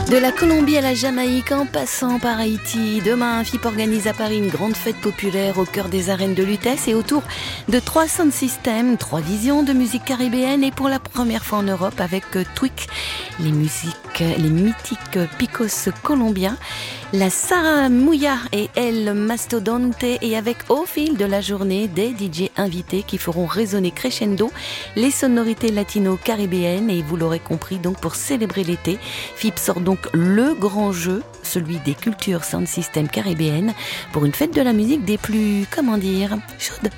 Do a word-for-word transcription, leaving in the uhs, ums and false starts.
De la Colombie à la Jamaïque en passant par Haïti, demain F I P organise à Paris une grande fête populaire au cœur des arènes de Lutèce et autour de trois sound systems, trois visions de musique caribéenne et pour la première fois en Europe avec Twik, les musiques, les mythiques picos colombiens, la Saramouya et El Mastodonte et avec au fil de la journée des D J invités qui feront résonner crescendo les sonorités latino-caribéennes et vous l'aurez compris donc pour célébrer l'été, F I P sort donc le grand jeu, celui des cultures sound system caribéennes pour une fête de la musique des plus, comment dire, chaudes.